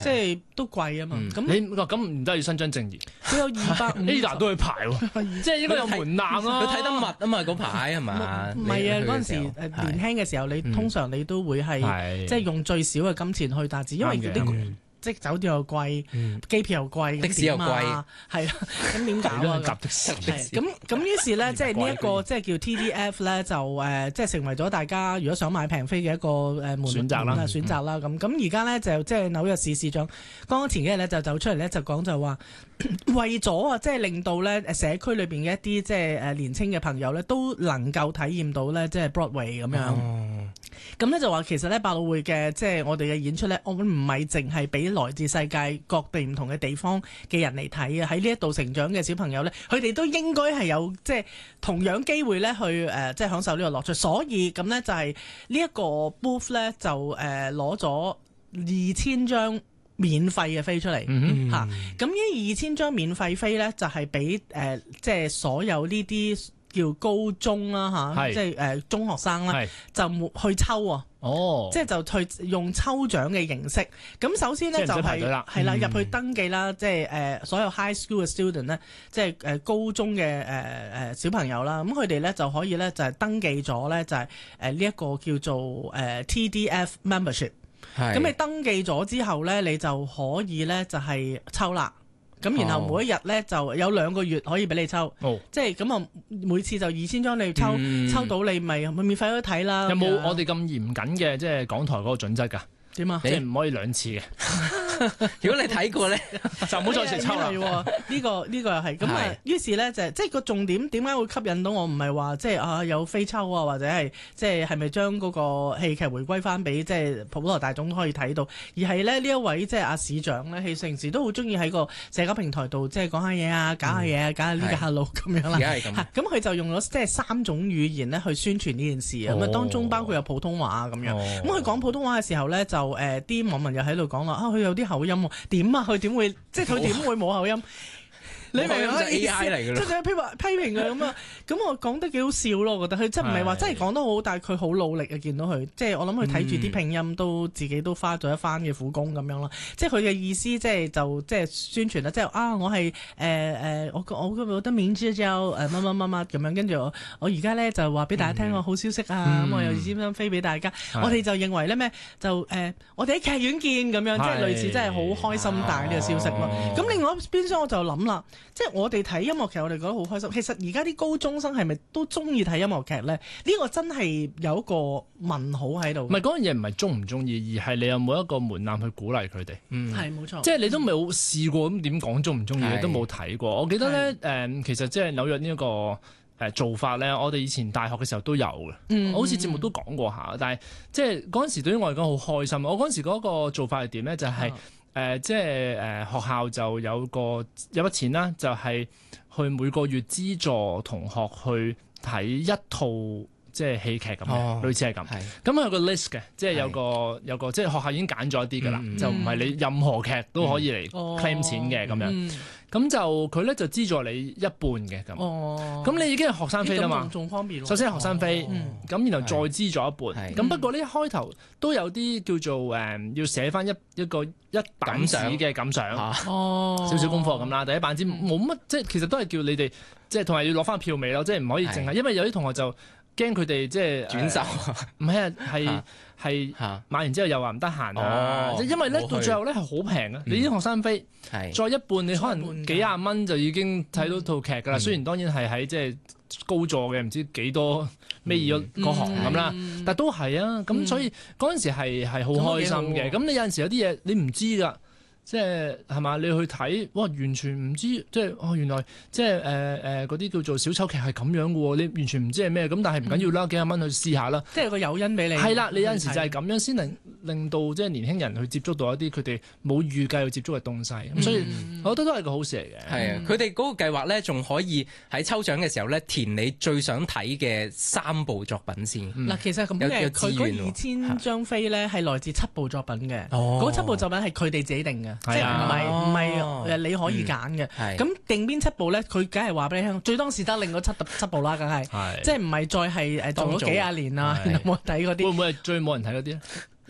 即係都貴啊嘛。咁咁唔得要伸張正義， 佢有250 Ada 都去排喎，即係應該有門檻啊。 佢睇得密啊嘛，嗰排係嘛？ 唔係啊，嗰陣時年輕嘅時候，你通常你都會係即係用最少嘅金錢去達至，因為呢個。即係酒店又貴，機票又貴， 的士又貴， 係啦，咁點搞啊？ 搭的士， 咁於是咧，即係呢一個即係叫 TDF 咧，就即係成為咗大家如果想買平飛嘅一個選擇啦。咁而家咧就即係紐約市市長剛剛前幾日咧就走出嚟咧就講就話，為咗啊即係令到咧社區裏邊嘅一啲即係年青嘅朋友咧都能夠體驗到咧即係 Broadway 咁樣。咁咧就話其實咧百老匯嘅即係我哋嘅演出咧，我唔係淨係俾來自世界各地唔同嘅地方嘅人嚟睇啊！喺呢一度成長嘅小朋友咧，佢哋都應該係有即係同樣機會咧去即係享受呢個樂趣。所以咁咧就係呢一個 booth 咧就攞咗2000張免費嘅飛出嚟嚇。咁呢2000張免費飛咧就係俾即係所有呢啲叫高中啦嚇，即係中學生啦，就去抽啊！即係就去用抽獎嘅形式。咁首先咧就係啦入去登記啦，即係所有 high school 嘅 student 咧，即係高中嘅小朋友啦。咁佢哋咧就可以咧就係登記咗咧就係呢一個叫做TDF membership。咁你登記咗之後咧，你就可以咧就係抽啦。咁然後每一日咧就有2個月可以俾你抽，即係咁啊！每次就2000張你抽到你咪免費可以睇啦。 有冇我哋咁嚴謹嘅即係港台嗰個準則㗎？點啊？即係唔可以2次嘅。 如果你睇過咧， 就唔好再食抽啦。 呢個又係咁啊！於是咧就即係個重點點解會吸引到我？唔係話即係有飛抽啊，或者係即係咪將嗰個戲劇回歸翻俾即係普羅大眾都可以睇到？而係咧呢一位即係阿市長咧，佢成時都好中意喺個社交平台度即係講下嘢啊，搞下嘢啊，搞下呢個 hello 咁樣啦。咁佢就用咗即係3種語言咧去宣傳呢件事啊。咁啊當中包括有普通話咁樣。咁佢講普通話嘅時候咧，就啲網民又喺度講啦，佢有啲口音喎，點啊？佢點會即係佢點會冇口音？你明唔明啊？ AI 嚟嘅咯， 即係批評佢咁啊！咁我講得幾好笑咯，我覺得佢真唔係話真係講得好，但係佢好努力啊！見到佢，即係我諗佢睇住啲拼音都自己都花咗一番嘅苦功咁樣咯。即係佢嘅意思，即係宣傳啦，即係我係我嘅名字叫乜乜咁樣，跟住我而家咧就話俾大家聽個好消息啊！咁我又專登飛俾大家。我哋就認為咧咩就我哋喺劇院見咁樣，即係類似真係好開心大呢個消息咯。咁另外一邊廂我就諗啦。即係我哋睇音樂劇，我哋覺得好開心。其實而家啲高中生係咪都中意睇音樂劇咧？呢個真係有一個問號喺度。 唔係嗰樣嘢，唔係中唔中意，而係你有冇一個門檻去鼓勵佢哋。 係冇錯。 即係你都冇試過咁點講中唔中意，你都冇睇過。我記得咧其實即係紐約呢一個做法咧，我哋以前大學嘅時候都有嘅。我好似節目都講過下，但係即係嗰陣時對於我嚟講好開心。我嗰陣時嗰個做法係點咧？就係即係學校就有筆錢啦，就係去每個月資助同學去睇一套即係戲劇咁嘅，類似係咁。咁有個 list 嘅，即係有個即係學校已經揀咗一啲㗎啦，就唔係你任何劇都可以嚟 claim 錢嘅咁樣。咁就佢咧就資助你一半嘅咁。咁你已經係學生飛啦嘛， 仲方便。 首先係學生飛，咁然後再資助一半。咁不過呢一開頭都有啲叫做要寫翻一版紙嘅感想，少少功課咁啦。第一版紙冇乜，即係其實都係叫你哋即係同埋要攞翻票尾咯，即係唔可以淨係，因為有啲同學就驚佢哋即係轉售， 唔係啊，係買完之後又話唔得閒啊，因為咧到最後咧係好平啊！你啲學生飛再一半，你可能幾廿蚊就已經睇到套劇㗎啦。雖然當然係喺即係高座嘅，唔知幾多尾二嗰行咁啦，但都係啊。咁所以嗰陣時係好開心嘅。咁你有陣時有啲嘢你唔知㗎。即係嘛？你去睇，哇！完全唔知，即係原來即係嗰啲叫做小丑劇係咁樣嘅喎，你完全唔知係咩咁，但係唔緊要啦，幾廿蚊去試下啦。即係有個誘因俾你。係啦，你有陣時就係咁樣先能令到即係年輕人去接觸到一啲佢哋冇預計去接觸嘅東西。咁所以我覺得都係個好事嚟嘅。 係啊，佢哋嗰個計劃咧，仲可以喺抽獎嘅時候咧，填你最想睇嘅3部作品先。 嗱，其實咁嘅，佢嗰2000張飛咧係來自7部作品嘅。嗰7部作品係佢哋自己定嘅。即係唔係你可以揀嘅，咁定邊7部咧？佢梗係話俾你聽，最當時得令嗰七部啦，梗係，即係唔係再係做咗幾廿年啦，冇人睇嗰啲。 會唔會係最冇人睇嗰啲咧？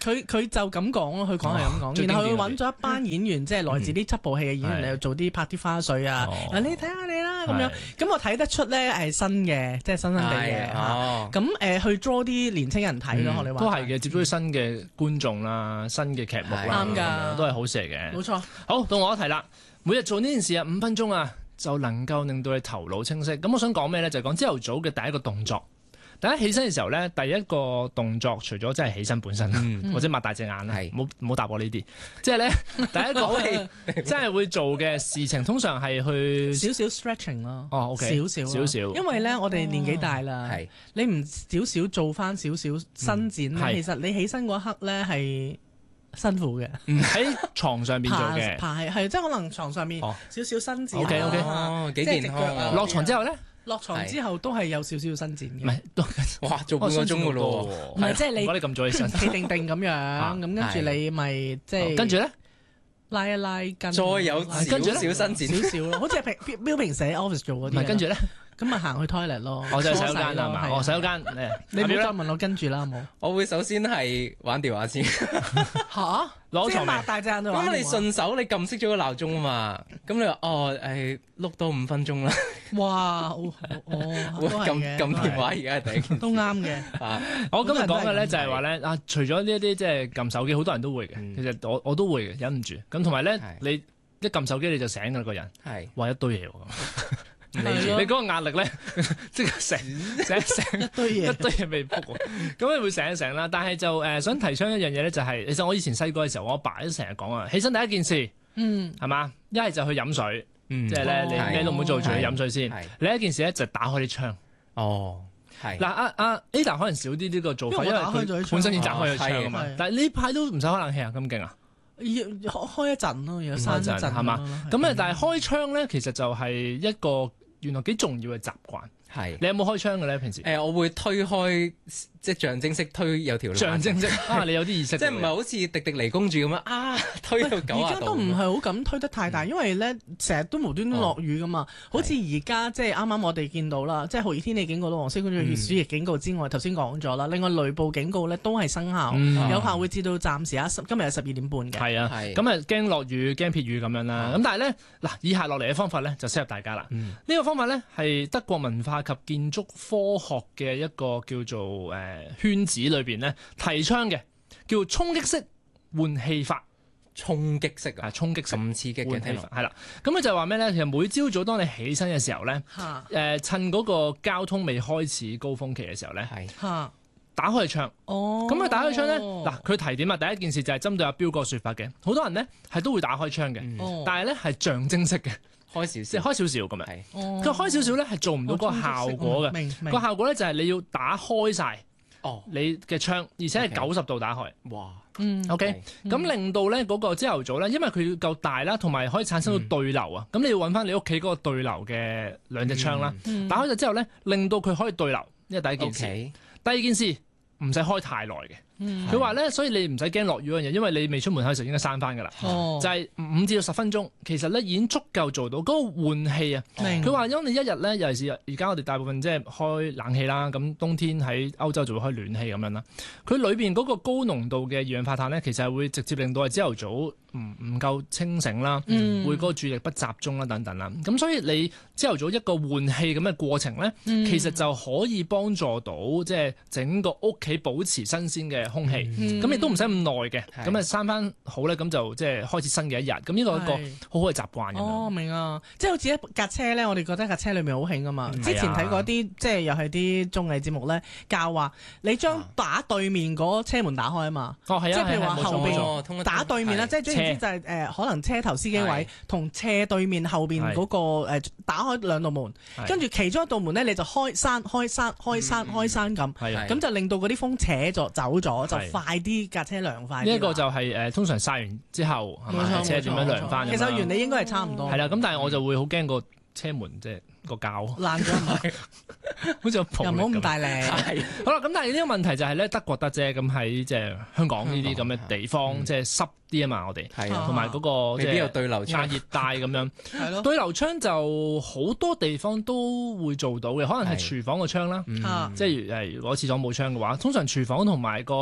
佢就咁講咯，佢講係咁講，然後佢揾咗一班演員，即係來自呢7部戲嘅演員嚟做啲拍啲花絮啊，你睇下你啦咁樣，咁我睇得出咧係新嘅，即係新地嘅咁去 draw 啲年青人睇咯，學你話都係嘅，接觸啲新嘅觀眾啦，新嘅劇目啦， 啱㗎， 都係好事嚟嘅。 冇錯。 好，到我一題啦，每日做呢件事啊5分鐘啊，就能夠令到你頭腦清晰。咁我想講咩咧？就係講朝頭早嘅第一個動作。大家起身嘅時候咧，第一個動作除咗真係起身本身，或者擘大隻眼啦，唔好答我呢啲。即係咧，第一個真係會做嘅事情，通常係去少少 stretching 咯。 哦 ，OK， 少少。 因為咧，我哋年紀大啦，你唔少少做翻少少伸展咧，其實你起身嗰一刻咧係辛苦嘅。 喺床上邊做嘅， 係即係可能床上面少少伸展。 OK， 幾健康。 落床之後咧？ 落床之後都係有少少伸展嘅， 唔係都哇做半個鐘嘅咯喎， 唔係即係你咁早起身， 企定定咁樣，咁跟住你咪即係跟住咧拉一拉筋， 再有少少伸展少少咯，好似係標平時喺 office 做嗰啲。 跟住咧， 咁咪行去 toilet 咯。 我就洗手間係嘛？我洗手間你唔好再問我跟住啦，好冇？ 我會首先係玩電話先嚇。 攞床擘大隻眼就玩。 咁你順手你撳熄咗個鬧鐘啊嘛，咁你話碌多5分鐘啦。 哇！ 撳電話而家係第一件都啱嘅。 我今日講嘅咧就係話咧除咗呢一啲即係撳手機，好多人都會嘅。其實我都會嘅，忍唔住。咁同埋咧，你一撳手機你就醒㗎啦，個人。係。哇！一堆嘢喎。你嗰個壓力咧，即係醒一堆嘢未卜喎，咁你會醒一醒啦。但係就想提倡一樣嘢咧，就係其實我以前細個嘅時候，我阿爸都成日講啊，起身第一件事，係嘛，一係就去飲水，即係咧你咩都唔好做，除咗飲水先。另一件事咧就打開啲窗。哦，係。嗱阿 Ada 可能少啲呢個做法，因為佢本身已經打開咗窗啊嘛。但係呢排都唔使開冷氣啊，咁勁啊！ 開一陣咯，有閂一陣係嘛？咁但係開窗咧，其實就係一個原來幾重要嘅習慣。係你有冇開窗嘅咧？平時我會推開，即係象徵式推有條象徵式你有啲意識， 即係唔係好似迪迪尼公主咁樣推到90度。 而家都唔係好敢推得太大，因為咧成日都無端端落雨噶嘛。好似而家即係啱啱我哋見到啦，即係酷熱天氣警告到黃色官員暑熱警告之外，頭先講咗啦。另外雷暴警告咧都係生效，有效會至到暫時今日係12點半嘅。係啊， 咁啊驚落雨驚撇雨咁樣啦。咁但係咧以下落嚟嘅方法咧就適合大家啦。呢個方法咧係德國文化及建築科學嘅一個叫做圈子裏邊咧提倡嘅，叫衝擊式換氣法。 衝擊式衝擊式咁刺激嘅聽落係啦。咁佢就話咩咧？其實每朝早當你起身嘅時候咧，趁嗰個交通未開始高峰期嘅時候咧，打開窗。咁佢打開窗咧，佢提點啊，第一件事就係針對阿彪個說法嘅，好多人咧係都會打開窗嘅，但係咧係象徵式嘅。開少少咁樣，佢開少少咧係做唔到嗰個效果嘅。個效果咧就係你要打開晒你嘅窗，而且係90度打開。哇！OK，咁令到咧嗰個朝頭早咧，因為佢要夠大啦，同埋可以產生到對流啊。咁你要揾翻你屋企嗰個對流嘅2隻窗啦。打開咗之後咧，令到佢可以對流，呢係第一件事。第二件事唔使開太耐嘅。佢話咧，所以你唔使驚落雨嗰樣嘢，因為你未出門口嘅時候應該閂翻㗎啦。就係5至10分鐘，其實咧已經足夠做到嗰個換氣啊。佢話因為你一日咧，尤其是而家我哋大部分即係開冷氣啦，咁冬天喺歐洲就會開暖氣咁樣啦。佢裏邊嗰個高濃度嘅二氧化碳咧，其實係會直接令到係朝頭早唔夠清醒啦，會嗰個注意力不集中啦等等啦。咁所以你朝頭早一個換氣咁嘅過程咧，其實就可以幫助到即係整個屋企保持新鮮嘅空氣，咁亦都唔使咁耐嘅，咁啊閂翻好咧，咁就即係開始新嘅一日。咁呢個係一個好好嘅習慣。 哦，明啊，即係好似一架車咧，我哋覺得架車裏面好興噶嘛。之前睇過啲即係又係啲綜藝節目咧，教話你將打對面嗰車門打開啊嘛。即係譬如話後邊打對面啦，即係總言之就係可能車頭司機位同斜對面後邊嗰個打開2道門，跟住其中一道門咧你就開閂咁，咁就令到嗰啲風扯咗走咗，就快啲架車涼快。 呢一個就係通常曬完之後係咪車點樣涼翻？ 其實原理應該係差唔多。 係啦，咁但係我就會好驚個車門即係個膠爛咗， 好似又唔好咁大力。 好啦，咁但係呢個問題就係咧，德國得啫，咁喺即係香港呢啲咁嘅地方，即係濕啲啊嘛，我哋同埋嗰個即係對流窗亞熱帶咁樣。對流窗就好多地方都會做到嘅，可能係廚房個窗啦，即係如果廁所冇窗嘅話，通常廚房同埋個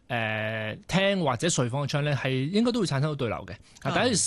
廳或者睡房嘅窗咧，係應該都會產生到對流嘅。大家要